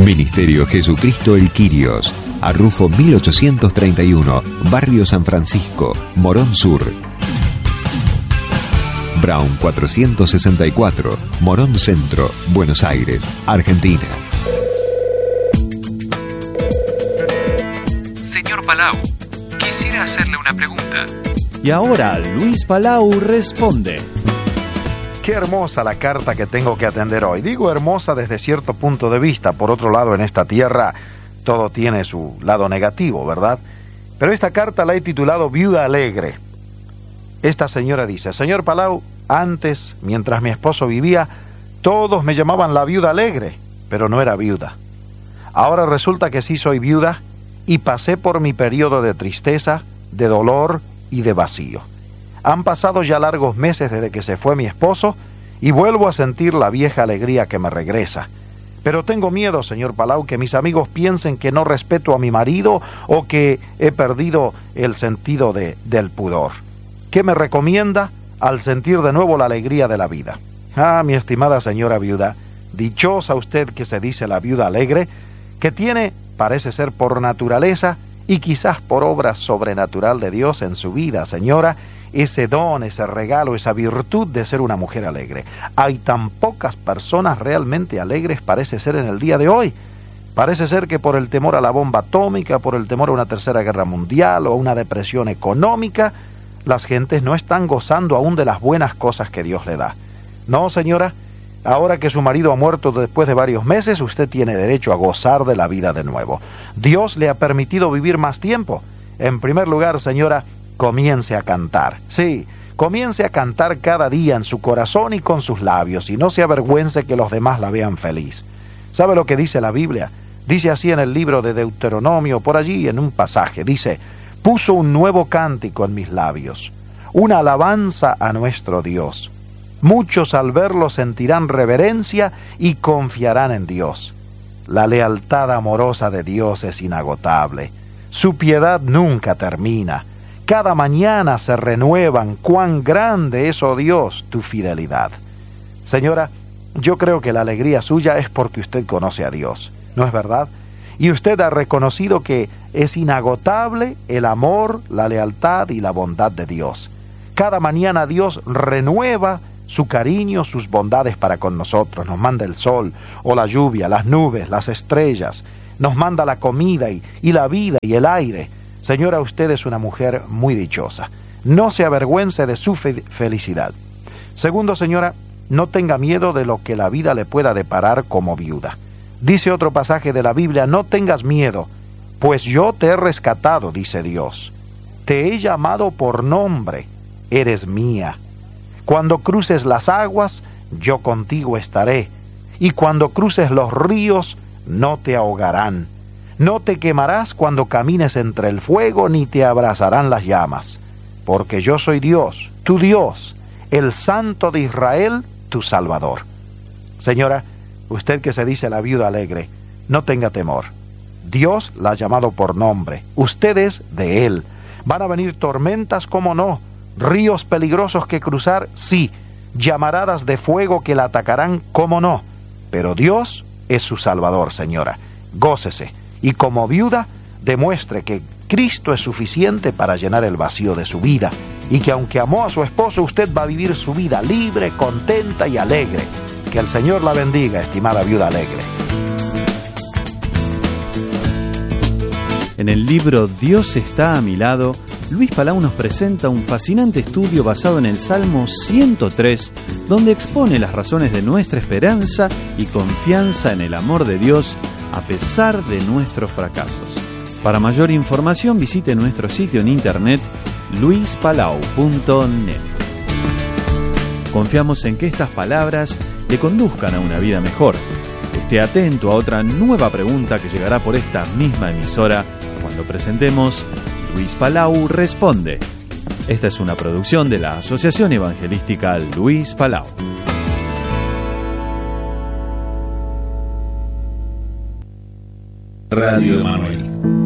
Ministerio Jesucristo El Quirios, Arrufo 1831, Barrio San Francisco, Morón Sur. Brown 464, Morón Centro, Buenos Aires, Argentina. Señor Palau, quisiera hacerle una pregunta. Y ahora Luis Palau responde. Qué hermosa la carta que tengo que atender hoy. Digo hermosa desde cierto punto de vista. Por otro lado, en esta tierra todo tiene su lado negativo, ¿verdad? Pero esta carta la he titulado Viuda Alegre. Esta señora dice: Señor Palau, antes, mientras mi esposo vivía, todos me llamaban la viuda alegre, pero no era viuda. Ahora resulta que sí soy viuda y pasé por mi periodo de tristeza, de dolor y de vacío. Han pasado ya largos meses desde que se fue mi esposo y vuelvo a sentir la vieja alegría que me regresa. Pero tengo miedo, señor Palau, que mis amigos piensen que no respeto a mi marido o que he perdido el sentido del pudor. ¿Qué me recomienda al sentir de nuevo la alegría de la vida? Ah, mi estimada señora viuda, dichosa usted que se dice la viuda alegre, que tiene, parece ser por naturaleza y quizás por obra sobrenatural de Dios en su vida, señora, ese don, ese regalo, esa virtud de ser una mujer alegre. Hay tan pocas personas realmente alegres, parece ser, en el día de hoy. Parece ser que por el temor a la bomba atómica, por el temor a una tercera guerra mundial o a una depresión económica, las gentes no están gozando aún de las buenas cosas que Dios le da. No, señora, ahora que su marido ha muerto después de varios meses, usted tiene derecho a gozar de la vida de nuevo. Dios le ha permitido vivir más tiempo. En primer lugar, señora, comience a cantar. Sí, comience a cantar cada día en su corazón y con sus labios, y no se avergüence que los demás la vean feliz. ¿Sabe lo que dice la Biblia? Dice así en el libro de Deuteronomio, por allí en un pasaje, dice: puso un nuevo cántico en mis labios, una alabanza a nuestro Dios. Muchos al verlo sentirán reverencia y confiarán en Dios. La lealtad amorosa de Dios es inagotable. Su piedad nunca termina. Cada mañana se renuevan. Cuán grande es, oh Dios, tu fidelidad. Señora, yo creo que la alegría suya es porque usted conoce a Dios, ¿no es verdad? Y usted ha reconocido que es inagotable el amor, la lealtad y la bondad de Dios. Cada mañana Dios renueva su cariño, sus bondades para con nosotros. Nos manda el sol o la lluvia, las nubes, las estrellas. Nos manda la comida y la vida y el aire. Señora, usted es una mujer muy dichosa. No se avergüence de su felicidad. Segundo, señora, no tenga miedo de lo que la vida le pueda deparar como viuda. Dice otro pasaje de la Biblia: no tengas miedo, pues yo te he rescatado, dice Dios. Te he llamado por nombre, eres mía. Cuando cruces las aguas, yo contigo estaré, y cuando cruces los ríos, no te ahogarán. No te quemarás cuando camines entre el fuego, ni te abrazarán las llamas. Porque yo soy Dios, tu Dios, el Santo de Israel, tu Salvador. Señora, usted que se dice la viuda alegre, no tenga temor. Dios la ha llamado por nombre. Usted es de Él. Van a venir tormentas, ¿cómo no? Ríos peligrosos que cruzar, sí. Llamaradas de fuego que la atacarán, ¿cómo no? Pero Dios es su Salvador, señora. Gócese. Y como viuda, demuestre que Cristo es suficiente para llenar el vacío de su vida, y que aunque amó a su esposo, usted va a vivir su vida libre, contenta y alegre. Que el Señor la bendiga, estimada viuda alegre. En el libro Dios está a mi lado, Luis Palau nos presenta un fascinante estudio basado en el Salmo 103, donde expone las razones de nuestra esperanza y confianza en el amor de Dios a pesar de nuestros fracasos. Para mayor información visite nuestro sitio en internet luispalau.net. Confiamos en que estas palabras le conduzcan a una vida mejor. Esté atento a otra nueva pregunta que llegará por esta misma emisora cuando presentemos Luis Palau Responde. Esta es una producción de la Asociación Evangelística Luis Palau. Radio Emanuel.